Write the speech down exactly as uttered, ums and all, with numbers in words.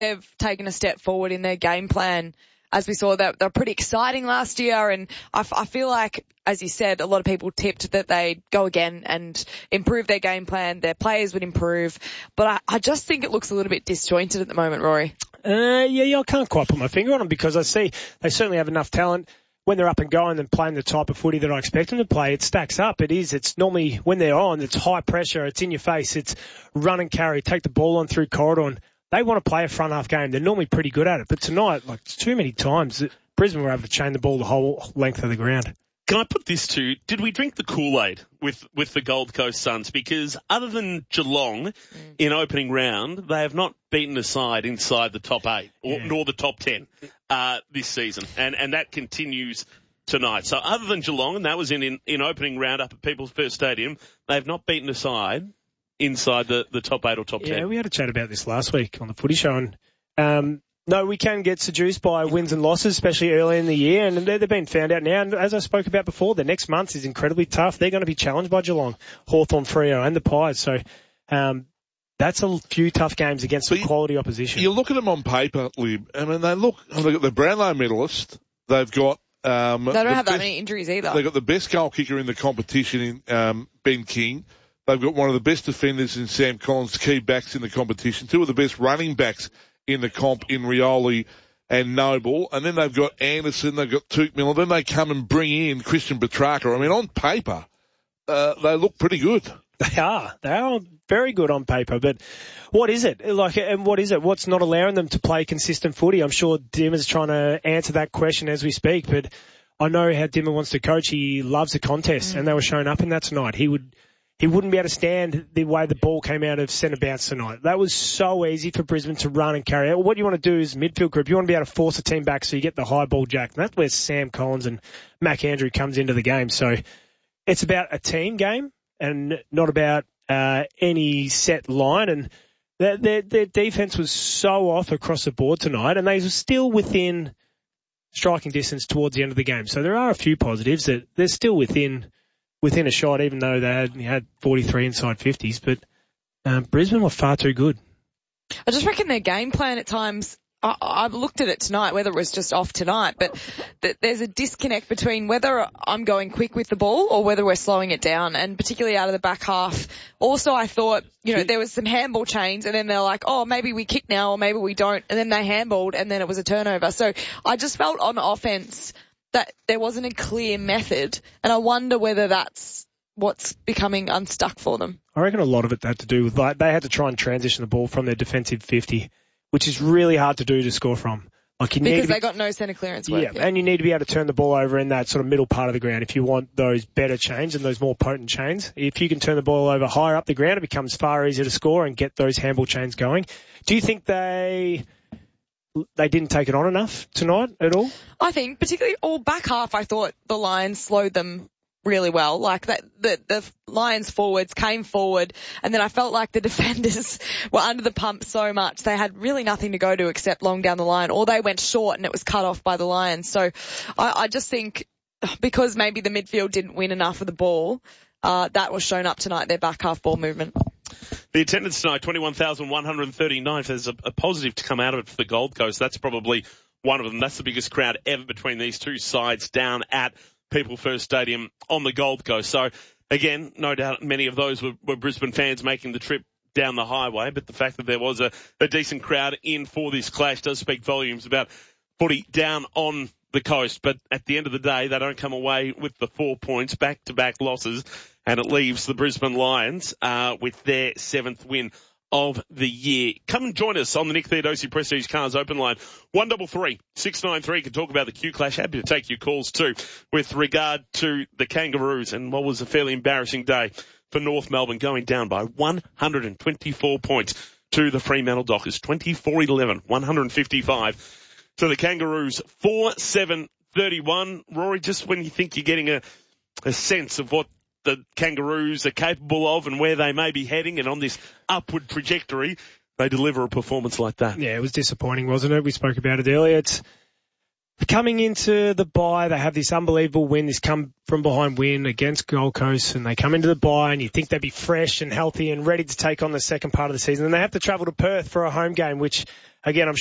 they've taken a step forward in their game plan. As we saw, that they're pretty exciting last year, and I, I feel like, as you said, a lot of people tipped that they'd go again and improve their game plan, their players would improve, but I, I just think it looks a little bit disjointed at the moment, Rory. Uh, yeah, yeah, I can't quite put my finger on them because I see they certainly have enough talent. When they're up and going and playing the type of footy that I expect them to play, it stacks up. It is. It's normally, when they're on, it's high pressure, it's in your face, it's run and carry, take the ball on through corridor, and they want to play a front half game. They're normally pretty good at it. But tonight, like, too many times, Brisbane were able to chain the ball the whole length of the ground. Can I put this to, did we drink the Kool-Aid with, with the Gold Coast Suns? Because other than Geelong mm. in opening round, they have not beaten a side inside the top eight or, yeah. nor the top ten uh, this season. And, and that continues tonight. So other than Geelong, and that was in, in, in opening round up at People's First Stadium, they have not beaten a side inside the, the top eight or top ten. Yeah, we had a chat about this last week on the footy show. And, um, no, we can get seduced by wins and losses, especially early in the year, and they've been found out now. And as I spoke about before, the next month is incredibly tough. They're going to be challenged by Geelong, Hawthorn, Freo, and the Pies. So um, that's a few tough games against some quality opposition. You look at them on paper, Lib. I mean, they look. They've got the Brownlow medalist. They've got. Um, they don't the have best, that many injuries either. They've got the best goal kicker in the competition in um, Ben King. They've got one of the best defenders in Sam Collins, key backs in the competition. Two of the best running backs in the comp in Rioli and Noble. And then they've got Anderson, they've got Tuke Miller. Then they come and bring in Christian Petrarca. I mean, on paper, uh, they look pretty good. They are. They are very good on paper. But what is it? Like, and what is it? What's not allowing them to play consistent footy? I'm sure Dimmer's trying to answer that question as we speak. But I know how Dimmer wants to coach. He loves the contest, mm. and they were showing up in that tonight. He would... He wouldn't be able to stand the way the ball came out of centre bounce tonight. That was so easy for Brisbane to run and carry out. What you want to do is midfield group. You want to be able to force a team back so you get the high ball jack. And that's where Sam Collins and Mac Andrew comes into the game. So it's about a team game and not about uh, any set line. And their, their, their defence was so off across the board tonight, and they were still within striking distance towards the end of the game. So there are a few positives that they're still within within a shot, even though they had, had forty-three inside fifties. But um, Brisbane were far too good. I just reckon their game plan at times, I, I've looked at it tonight, whether it was just off tonight, but th- there's a disconnect between whether I'm going quick with the ball or whether we're slowing it down, and particularly out of the back half. Also, I thought, you know, there was some handball chains, and then they're like, oh, maybe we kick now or maybe we don't, and then they handballed, and then it was a turnover. So I just felt on offense that there wasn't a clear method, and I wonder whether that's what's becoming unstuck for them. I reckon a lot of it had to do with, like, they had to try and transition the ball from their defensive fifty, which is really hard to do to score from. Like, you because need to be, they got no centre clearance work. Yeah, yeah, and you need to be able to turn the ball over in that sort of middle part of the ground if you want those better chains and those more potent chains. If you can turn the ball over higher up the ground, it becomes far easier to score and get those handball chains going. Do you think they... They didn't take it on enough tonight at all? I think, particularly all back half, I thought the Lions slowed them really well. Like that, the, the Lions forwards came forward, and then I felt like the defenders were under the pump so much. They had really nothing to go to except long down the line, or they went short and it was cut off by the Lions. So I, I just think because maybe the midfield didn't win enough of the ball, uh, that was shown up tonight, their back half ball movement. The attendance tonight, twenty-one thousand one hundred thirty-nine. If there's a, a positive to come out of it for the Gold Coast, that's probably one of them. That's the biggest crowd ever between these two sides down at People First Stadium on the Gold Coast. So, again, no doubt many of those were, were Brisbane fans making the trip down the highway, but the fact that there was a, a decent crowd in for this clash does speak volumes about footy down on the coast. But at the end of the day, they don't come away with the four points, back-to-back losses, and it leaves the Brisbane Lions uh, with their seventh win of the year. Come and join us on the Nick Theodosi Prestige Cars Open Line. one three three, six nine three. Can talk about the Q Clash. Happy to take your calls too with regard to the Kangaroos and what was a fairly embarrassing day for North Melbourne, going down by one hundred twenty-four points to the Fremantle Dockers. twenty-four eleven, one fifty-five to the Kangaroos. four seven thirty-one. Rory, just when you think you're getting a, a sense of what the Kangaroos are capable of and where they may be heading and on this upward trajectory, they deliver a performance like that. Yeah, it was disappointing, wasn't it? We spoke about it earlier. It's coming into the bye, they have this unbelievable win, this come from behind win against Gold Coast, and they come into the bye and you think they'd be fresh and healthy and ready to take on the second part of the season. And they have to travel to Perth for a home game, which again, I'm